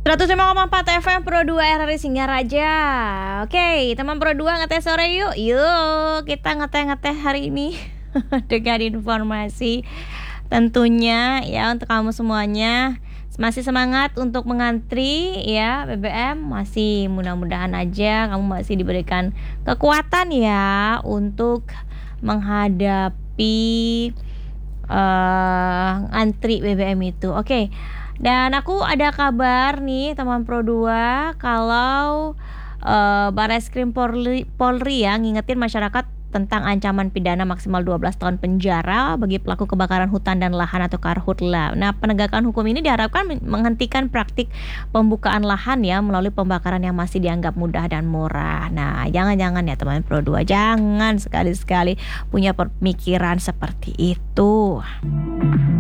105,4 FM Pro 2 RRI Singaraja. Oke, teman Pro 2 ngeteh sore yuk. Yuk, kita ngeteh-ngeteh hari ini dengan informasi tentunya ya untuk kamu semuanya. Masih semangat untuk mengantri ya BBM, masih mudah-mudahan aja kamu masih diberikan kekuatan ya untuk menghadapi antri BBM itu. Oke. Dan aku ada kabar nih teman Pro 2 kalau Barreskrim Polri ya ngingetin masyarakat tentang ancaman pidana maksimal 12 tahun penjara bagi pelaku kebakaran hutan dan lahan atau karhutla. Nah, penegakan hukum ini diharapkan menghentikan praktik pembukaan lahan ya melalui pembakaran yang masih dianggap mudah dan murah. Nah, jangan-jangan ya teman Pro 2, jangan sekali-sekali punya pemikiran seperti itu.